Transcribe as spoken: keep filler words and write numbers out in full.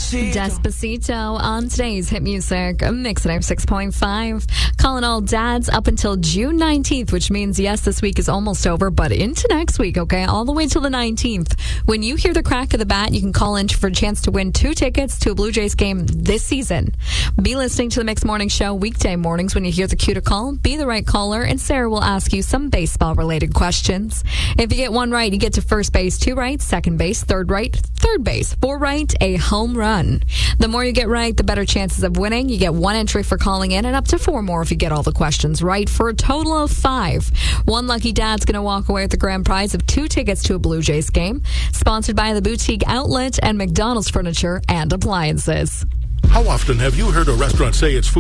Despacito on today's Hit Music Mix at six point five. Calling all dads up until June nineteenth, which means, yes, this week is almost over, but into next week, okay? All the way till the nineteenth. When you hear the crack of the bat, you can call in for a chance to win two tickets to a Blue Jays game this season. Be listening to the Mix Morning Show weekday mornings when you hear the cue to call. Be the right caller, and Sarah will ask you some baseball-related questions. If you get one right, you get to first base, two right, second base, third right, third base, four right, a home run. The more you get right, the better chances of winning. You get one entry for calling in and up to four more if you get all the questions right, for a total of five. One lucky dad's going to walk away with the grand prize of two tickets to a Blue Jays game. Sponsored by the Boutique Outlet and McDonald's Furniture and Appliances. How often have you heard a restaurant say it's food